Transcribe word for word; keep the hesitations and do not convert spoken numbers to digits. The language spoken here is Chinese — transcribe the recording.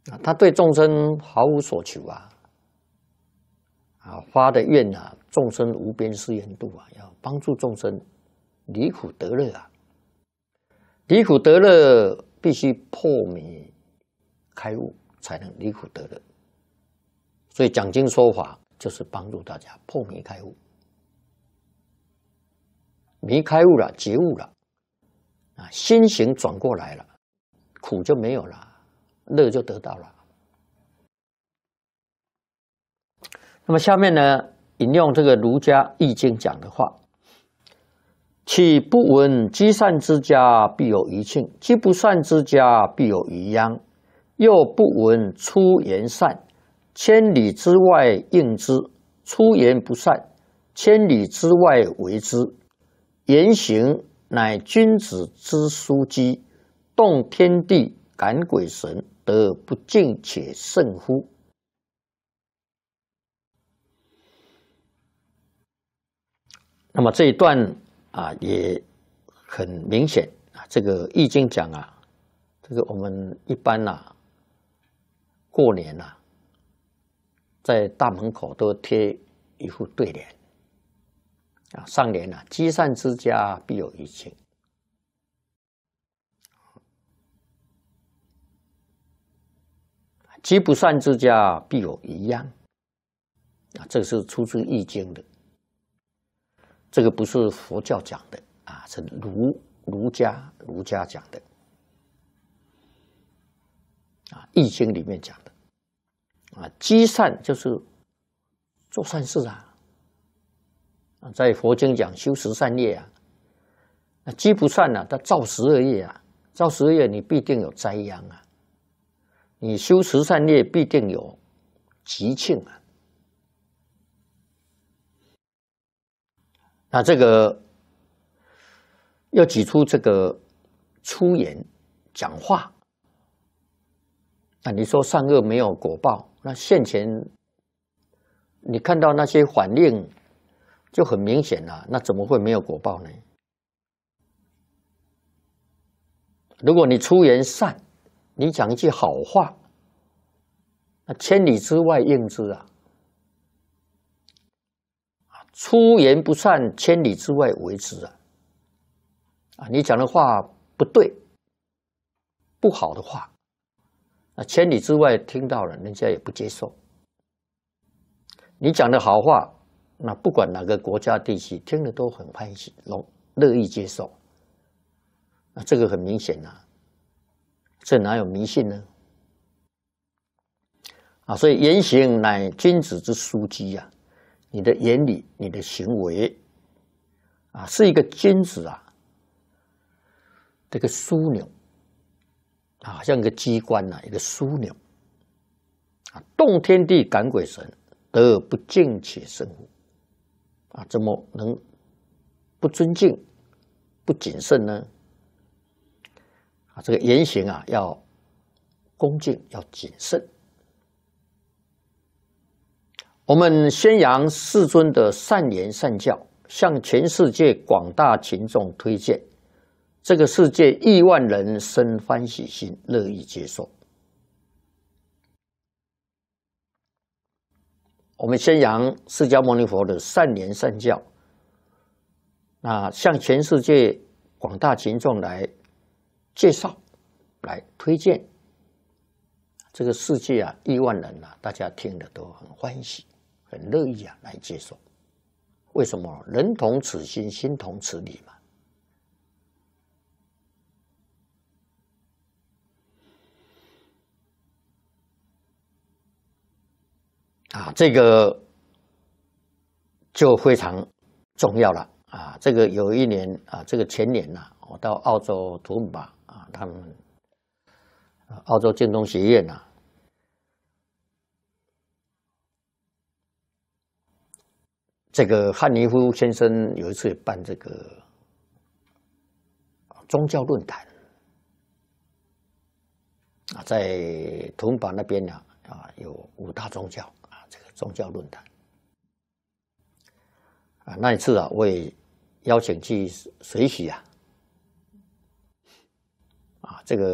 啊，他对众生毫无所求啊，啊，发的愿啊，众生无边誓愿度啊，要帮助众生离苦得乐啊，离苦得乐必须破迷开悟，才能离苦得乐。所以讲经说法就是帮助大家破迷开悟，迷开悟了，觉悟了，啊，心行转过来了，苦就没有了，乐就得到了。那么下面呢，引用这个儒家易经讲的话：岂不闻积善之家必有余庆，积不善之家必有余殃。又不闻出言善，千里之外应之；出言不善，千里之外为之。言行乃君子之枢机，动天地，感鬼神，得不敬且甚乎？那么这一段啊，也很明显啊，这个《易经》讲啊，这个我们一般啊，过年啊，在大门口都贴一副对联啊，上联啊，积善之家必有余庆，积不善之家必有余殃啊，这个是出自《易经》的。这个不是佛教讲的啊，是儒儒家儒家讲的啊，《易经》里面讲的啊，积善就是做善事啊，啊，在佛经讲修十善业啊，那积不善呢，它造十恶业啊，造十恶业你必定有灾殃啊，你修十善业必定有吉庆啊。那这个要举出这个出言讲话，那你说善恶没有果报，那现前你看到那些反应就很明显了，那怎么会没有果报呢？如果你出言善，你讲一句好话，那千里之外应之啊。出言不善，千里之外为之啊！啊，你讲的话不对，不好的话，那千里之外听到了，人家也不接受。你讲的好话，那不管哪个国家地区，听了都很欢喜，乐意接受。那这个很明显啊，这哪有迷信呢？啊，所以言行乃君子之枢机啊。你的言语，你的行为，啊，是一个君子啊，这个枢纽啊，好像一个机关呐、啊，一个枢纽啊，动天地，感鬼神，得不敬且甚乎？啊，怎么能不尊敬、不谨慎呢？啊，这个言行啊，要恭敬，要谨慎。我们宣扬世尊的善言善教，向全世界广大群众推荐，这个世界亿万人生欢喜心，乐意接受。我们宣扬释迦牟尼佛的善言善教，那向全世界广大群众来介绍、来推荐，这个世界啊，亿万人啊，大家听了都很欢喜。很乐意啊来接受，为什么？人同此心，心同此理嘛。啊，这个就非常重要了啊！这个有一年啊，这个前年呐、啊，我到澳洲图姆巴啊，他们澳洲建中学院呐、啊。这个汉尼夫先生有一次办这个宗教论坛啊，在图姆巴那边呢啊，有五大宗教啊，这个宗教论坛啊，那一次啊，我也邀请去随喜啊，啊，这个。